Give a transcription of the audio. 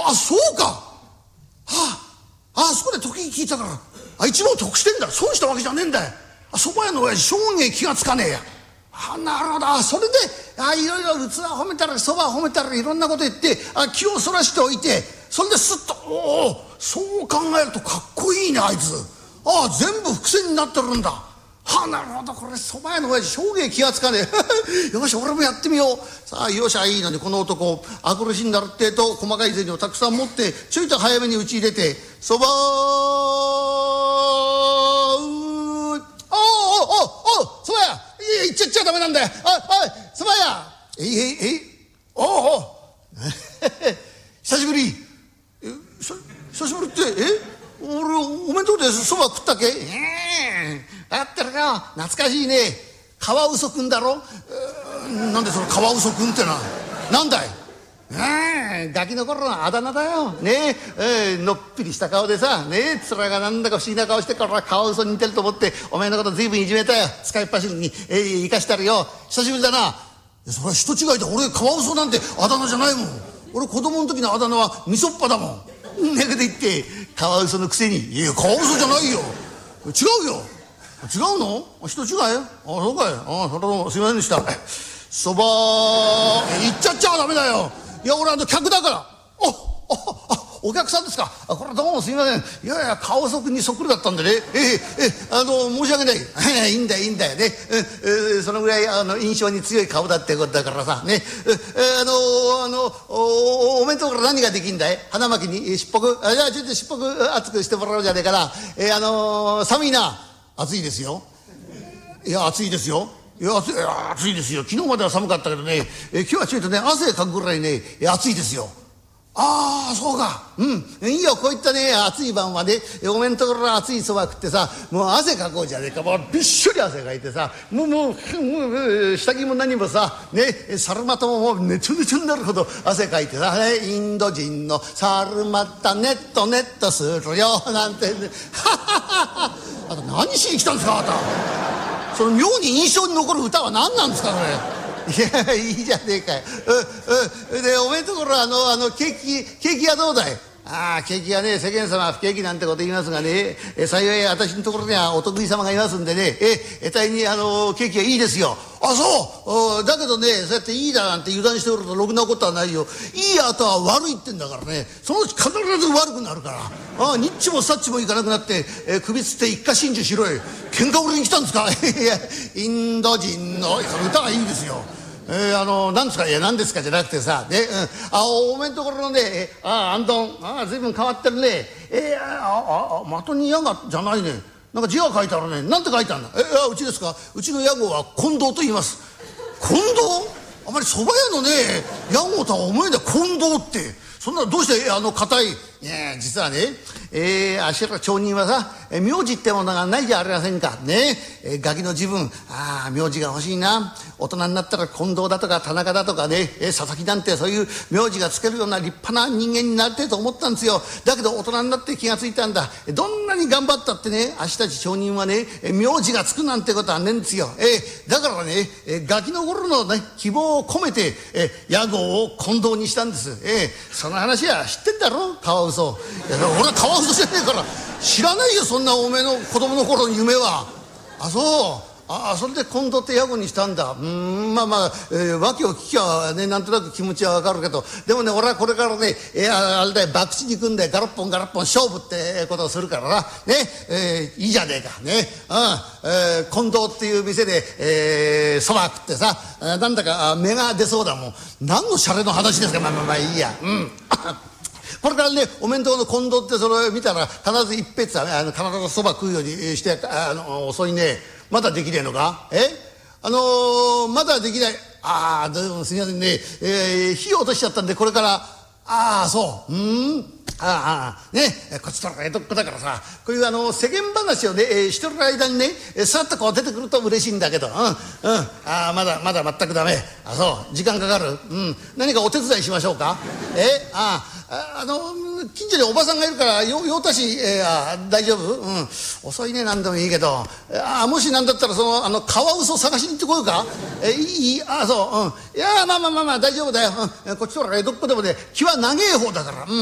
あ、そうか。あそこで時々聞いたから、一番得してんだ。損したわけじゃねえんだよ。蕎麦屋の親父証言気がつかねえや。なるほど。それでいろいろ器褒めたら蕎麦褒めたらいろんなこと言って気をそらしておいて、それですっと、そう考えるとかっこいいねあいつ。全部伏線になってるんだ。なるほど。これ蕎麦屋の親父証言気がつかねえ。よし俺もやってみよう。さあよしいいのに、この男あくるしになるってえと細かい銭をたくさん持ってちょいと早めに打ち入れて、蕎麦蕎麦屋言っちゃダメなんだよ。蕎麦屋久しぶり。久しぶりって俺おめんとこで蕎麦食ったっけ。だったらよ懐かしいね。カワウソくんだろ。なんでそのカワウソくんってなんだい。ガキの頃のあだ名だよ。のっぴりした顔でさ、面がなんだか不思議な顔してからカワウソに似てると思ってお前のこと随分いじめたよ。使いっ走りに生かしたるよ。久しぶりだな。それは人違いだ。俺カワウソなんてあだ名じゃないもん。俺子供の時のあだ名はみそっぱだもん。だけど言ってカワウソのくせに。いやカワウソじゃないよ。違うよ。違うの？人違い？そうかい。それどうもすいませんでした。そば言っちゃダメだよ。いや俺客だから。お客さんですか。これどうもすいません。いやカワウソ君にそっくりだったんでね。申し訳ない。いいんだよね。そのぐらい印象に強い顔だってことだからさね。お弁当から何ができんだい。花巻にしっぽく。じゃあちょっとしっぽく熱くしてもらおうじゃねえかな。寒いな。暑いですよ。いや暑いですよ。いや暑いですよ。昨日までは寒かったけどね、今日はちょいとね汗かくぐらいね暑いですよ。そうか。いいよ。こういったね暑い晩はねおめんところの暑いそば食ってさ、もう汗かこうじゃねえか。もうびっしょり汗かいてさ、もう下着も何もさサルマトももうねちょねちょになるほど汗かいてさ、インド人のサルマタネットするよなんてね。あと何しに来たんですかあなた。その妙に印象に残る歌は何なんですかこれ。いやいいじゃねえかよ。でおめんところケーキはどうだい。ケーキはね世間様は不景気なんてこと言いますがね、幸い私のところにはお得意様がいますんでね、得体にケーキはいいですよ。そうだけどね、そうやっていいだなんて油断しておるとろくなことはないよ。いい後は悪いってんだからね、そのうち必ず悪くなるから。ニッチもサッチもいかなくなって、首つって一家心中しろい。喧嘩売りに来たんですか。いやインド人のその歌がいいですよ。なんですか。いや何ですかじゃなくてさね、おめんところのねあんどん随分変わってるね。的に矢がじゃないね。なんか字が書いてあるね。なんて書いてあるんだ。うちですか。うちの屋号は近藤と言います。近藤？あまり蕎麦屋のね屋号とは思えない。近藤ってそんなどうして硬い。実はねあっしら町人はさ名字ってものがないじゃありませんかね。ガキの自分名字が欲しいな。大人になったら近藤だとか田中だとかね佐々木なんてそういう名字がつけるような立派な人間になりたいと思ったんですよ。だけど大人になって気がついたんだ。どんなに頑張ったってねあっしたち町人はね名字がつくなんてことはねえんですよ。だからねガキの頃のね希望を込めて屋号を近藤にしたんです。その話は知ってんだろカワウソ。いや俺はカワウソじゃねえから知らないよそんなおめえの子供の頃の夢は。それで近藤って屋号にしたんだ。訳を聞きゃねなんとなく気持ちはわかるけど、でもね俺はこれからねあれだよ博打に行くんでガラッポン勝負ってことをするからなね。いいじゃねえかね。近藤っていう店でそば食ってさなんだか芽が出そうだもん。何のシャレの話ですか。いいや。これからねお面倒の近藤ってそれを見たら必ず一筆は必ずそば食うようにして遅いね。まだできねえのか。まだできない。どうもすみませんね。火を落としちゃったんでこれからそうこっちとら江戸っ子だからさこういう世間話をねしてる間にねさっとこう出てくると嬉しいんだけどまだ全くダメ。そう時間かかる。何かお手伝いしましょうか。近所におばさんがいるから用足し大丈夫。遅いね何でもいいけどもし何だったらそのカワウソ探しに行ってこようか。いい。いや大丈夫だよ。こっちとら江戸っ子でもね気は長え方だから。